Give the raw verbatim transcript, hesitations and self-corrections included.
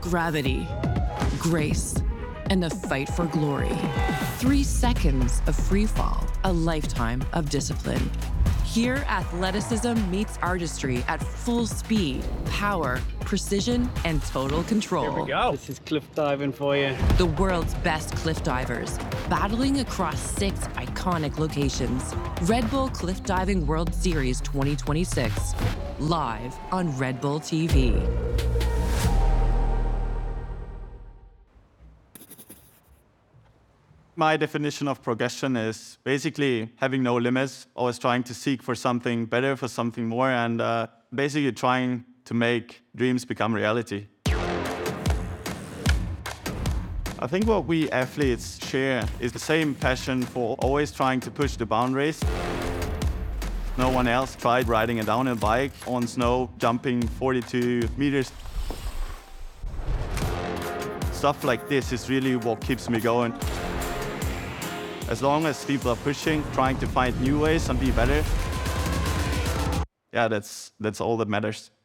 gravity, grace, and a fight for glory. Three seconds of free fall, a lifetime of discipline. Here, athleticism meets artistry at full speed, power, precision, and total control. Here we go. This is cliff diving for you. The world's best cliff divers, battling across six iconic locations. Red Bull Cliff Diving World Series twenty twenty-six, live on Red Bull T V. My definition of progression is basically having no limits, always trying to seek for something better, for something more, and uh, basically trying to make dreams become reality. I think what we athletes share is the same passion for always trying to push the boundaries. No one else tried riding a downhill bike on snow, jumping forty-two meters. Stuff like this is really what keeps me going. As long as people are pushing, trying to find new ways and be better, yeah, that's, that's all that matters.